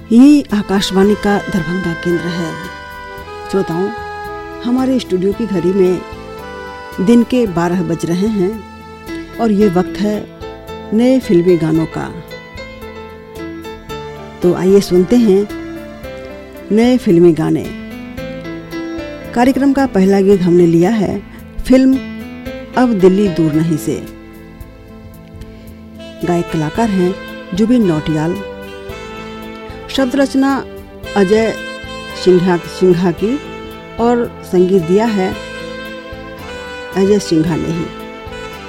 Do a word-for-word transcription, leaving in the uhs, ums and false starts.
यही आकाशवाणी का दरभंगा केंद्र है। श्रोताओं, हमारे स्टूडियो की घड़ी में दिन के बारह बज रहे हैं और ये वक्त है नए फिल्मी गानों का। तो आइए सुनते हैं नए फिल्मी गाने। कार्यक्रम का पहला गीत हमने लिया है फिल्म अब दिल्ली दूर नहीं से। गायक कलाकार हैं जुबिन नौटियाल, शब्द रचना अजय सिंघा सिंघा की और संगीत दिया है अजय सिंघा ने ही।